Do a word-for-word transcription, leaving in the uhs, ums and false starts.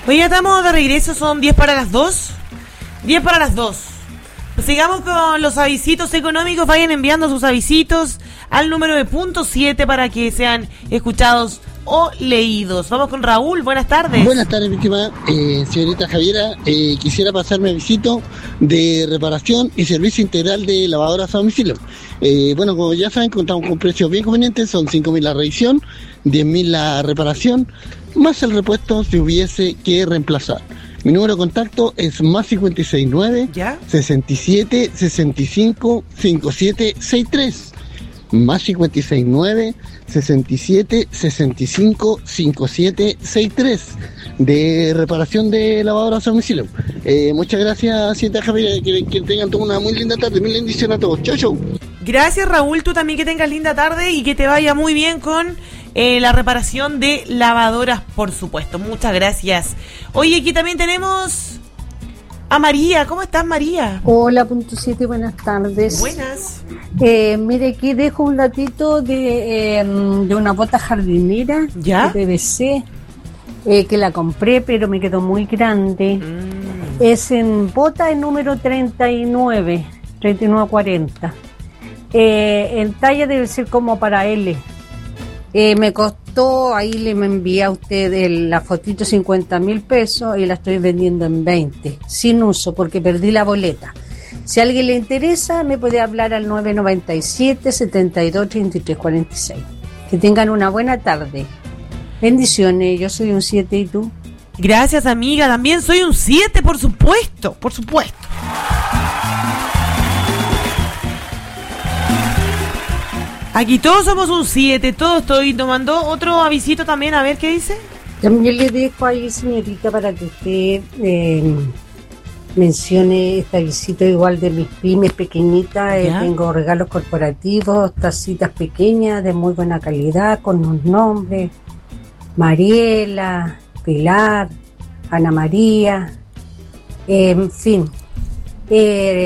Hoy ya estamos de regreso, son diez para las dos. diez para las dos. Sigamos con los avisitos económicos. Vayan enviando sus avisitos al número de punto siete para que sean escuchados o leídos. Vamos con Raúl, buenas tardes. Buenas tardes, víctima. Eh, señorita Javiera, eh, quisiera pasarme el visito de reparación y servicio integral de lavadoras a domicilio. Eh, bueno, como ya saben, contamos con precios bien convenientes, son cinco mil la revisión, diez mil la reparación, más el repuesto si hubiese que reemplazar. Mi número de contacto es más cincuenta y seis nueve, sesenta y siete, sesenta y cinco, cincuenta y siete sesenta y tres. Más cincuenta y seis nueve, sesenta y siete, sesenta y cinco, cincuenta y siete sesenta y tres de reparación de lavadoras a domicilio. Eh, muchas gracias, señorita Javier, que, que tengan toda una muy linda tarde, mil bendiciones a todos. Chau, chau. Gracias, Raúl, tú también que tengas linda tarde y que te vaya muy bien con eh, la reparación de lavadoras, por supuesto. Muchas gracias. Oye, aquí también tenemos a María. ¿Cómo estás, María? Hola, punto siete, buenas tardes. Buenas. Eh, mire, aquí dejo un datito de, eh, de una bota jardinera ¿Ya? de P V C, eh, que la compré, pero me quedó muy grande. Mm. Es en bota el número treinta y nueve, treinta y nueve cuarenta. Eh, en talla debe ser como para L. Eh, me costó, ahí le me envié a usted el, la fotito cincuenta mil pesos y la estoy vendiendo en veinte, sin uso, porque perdí la boleta. Si a alguien le interesa, me puede hablar al nueve nueve siete, setenta y dos, treinta y tres cuarenta y seis. Que tengan una buena tarde. Bendiciones, yo soy un siete, ¿y tú? Gracias, amiga, también soy un siete, por supuesto, por supuesto. Aquí todos somos un siete, todos estoy tomando otro avisito también, a ver qué dice. También le dejo ahí, señorita, para que usted eh, mencione este avisito igual de mis pymes pequeñitas. Eh, tengo regalos corporativos, tacitas pequeñas de muy buena calidad, con un nombre: Mariela, Pilar, Ana María, eh, en fin. Eh,